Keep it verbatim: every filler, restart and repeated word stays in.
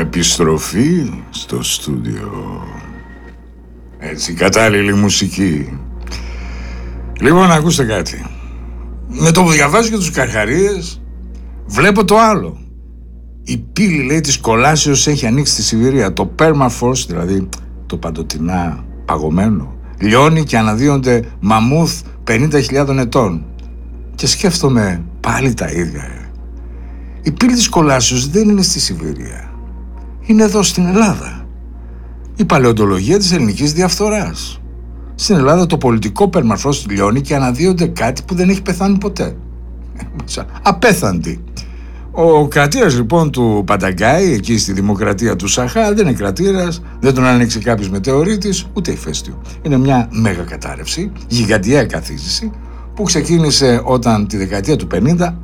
Επιστροφή στο στούντιο. Έτσι, κατάλληλη μουσική. Λοιπόν, ακούστε κάτι. Με το που διαβάζω για τους Καρχαρίες, βλέπω το άλλο. Η πύλη, λέει, της κολάσεως έχει ανοίξει στη Σιβηρία. Το permafrost, δηλαδή το παντοτινά παγωμένο, λιώνει και αναδύονται μαμούθ πενήντα χιλιάδων ετών. Και σκέφτομαι πάλι τα ίδια. Η πύλη της κολάσεως δεν είναι στη Σιβηρία. Είναι εδώ στην Ελλάδα. Η παλαιοντολογία της ελληνικής διαφθοράς. Στην Ελλάδα το πολιτικό permafrost λιώνει και αναδύονται κάτι που δεν έχει πεθάνει ποτέ. Απέθαντη. Ο κρατήρας λοιπόν του Πανταγκάη, εκεί στη δημοκρατία του Σαχά, δεν είναι κρατήρας, δεν τον άνοιξε κάποιος μετεωρίτης, ούτε ηφαίστειο. Είναι μια μέγα κατάρρευση, γιγαντιαία καθίζηση, που ξεκίνησε όταν τη δεκαετία του πενήντα